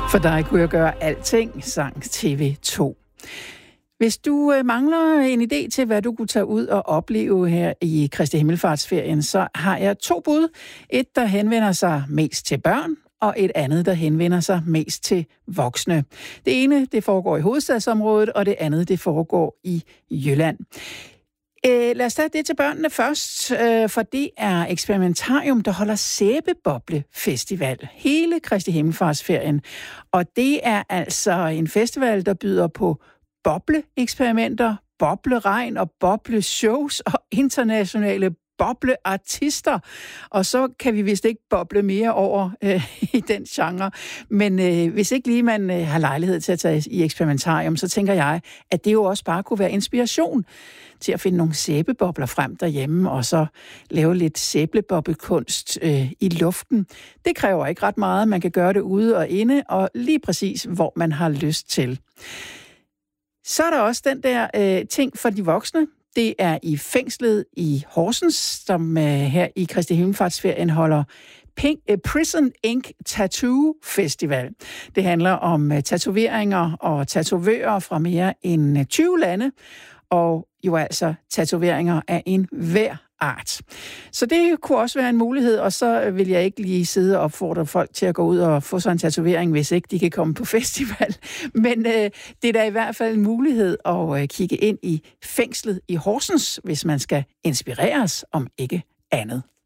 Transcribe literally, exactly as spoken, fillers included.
For dig kunne jeg gøre alting, sang T V to. Hvis du øh, mangler en idé til, hvad du kunne tage ud og opleve her i Kristi Himmelfartsferien, så har jeg to bud. Et, der henvender sig mest til børn, og et andet, der henvender sig mest til voksne. Det ene, det foregår i hovedstadsområdet, og det andet, det foregår i Jylland. Øh, lad os tage det til børnene først, øh, for det er Experimentarium, der holder Sæbeboble-festival hele Kristi Himmelfartsferien. Og det er altså en festival, der byder på bobleeksperimenter, bobleregn og bobleshows og internationale bobleartister. Og så kan vi vist ikke boble mere over øh, i den genre. Men øh, hvis ikke lige man øh, har lejlighed til at tage i Experimentarium, så tænker jeg, at det jo også bare kunne være inspiration til at finde nogle sæbebobler frem derhjemme, og så lave lidt sæbeboblekunst øh, i luften. Det kræver ikke ret meget. Man kan gøre det ude og inde, og lige præcis, hvor man har lyst til. Så er der også den der øh, ting for de voksne. Det er i fængslet i Horsens, som øh, her i Kristi Himmelfartsferien holder Pink, uh, Prison Ink Tattoo Festival. Det handler om uh, tatoveringer og tatovører fra mere end tyve lande, og jo altså tatoveringer af en hver art. Så det kunne også være en mulighed, og så vil jeg ikke lige sidde og opfordre folk til at gå ud og få sådan en tatovering, hvis ikke de kan komme på festival. Men øh, det er da i hvert fald en mulighed at øh, kigge ind i fængslet i Horsens, hvis man skal inspireres om ikke andet.